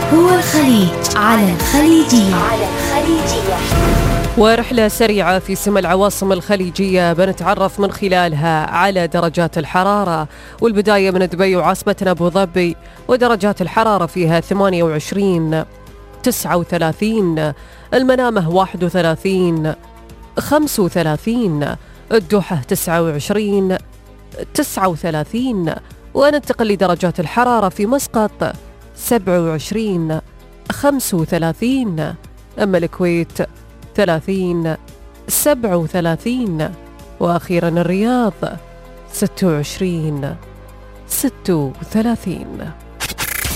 هو الخليج على الخليجية. ورحلة سريعة في سما العواصم الخليجية بنتعرف من خلالها على درجات الحرارة، والبداية من دبي وعاصمتنا أبو ظبي، ودرجات الحرارة فيها 28 39، المنامة 31 35، الدوحة 29 39، وننتقل لدرجات الحرارة في مسقط 27 35، أما الكويت 30 37، وأخيرا الرياض 26 36.